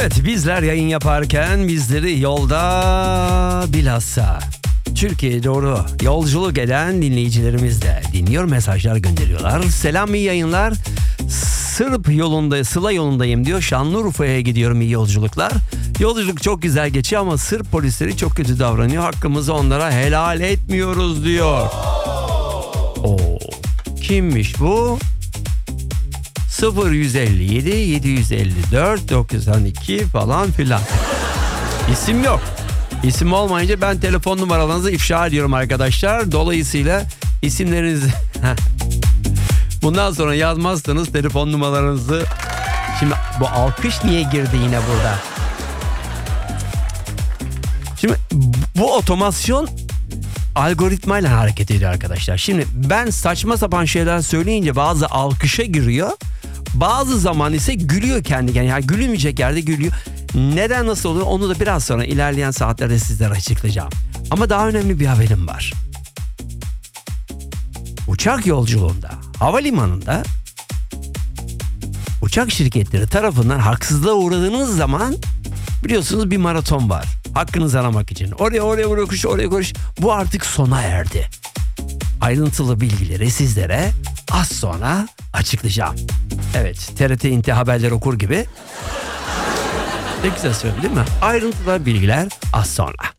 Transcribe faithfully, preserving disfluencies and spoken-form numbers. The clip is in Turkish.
Evet, bizler yayın yaparken bizleri yolda bilhassa Türkiye'ye doğru yolculuk eden dinleyicilerimiz de dinliyor, mesajlar gönderiyorlar. Selam, iyi yayınlar. Sırp yolunda, Sıla yolundayım diyor. Şanlıurfa'ya gidiyorum, iyi yolculuklar. Yolculuk çok güzel geçiyor ama Sırp polisleri çok kötü davranıyor. Hakkımızı onlara helal etmiyoruz diyor. Oo, kimmiş bu? sıfır yüz elli yedi yedi yüz elli dört doksan iki falan filan. İsim yok. İsim olmayınca ben telefon numaralarınızı ifşa ediyorum arkadaşlar. Dolayısıyla isimlerinizi bundan sonra yazmazsanız telefon numaralarınızı. Şimdi bu alkış niye girdi yine burada? Şimdi bu otomasyon algoritmayla hareket ediyor arkadaşlar. Şimdi ben saçma sapan şeyler söyleyince bazı alkışa giriyor. Bazı zaman ise gülüyor kendi kendine. Yani gülünmeyecek yerde gülüyor. Neden, nasıl oluyor onu da biraz sonra ilerleyen saatlerde sizlere açıklayacağım. Ama daha önemli bir haberim var. Uçak yolculuğunda, havalimanında uçak şirketleri tarafından haksızlığa uğradığınız zaman biliyorsunuz bir maraton var. Hakkınızı aramak için. Oraya oraya oraya koş, oraya koş. Bu artık sona erdi. Ayrıntılı bilgileri sizlere az sonra açıklayacağım. Evet, T R T İnti haberler okur gibi. Ne güzel söyledim değil mi? Ayrıntılı bilgiler az sonra.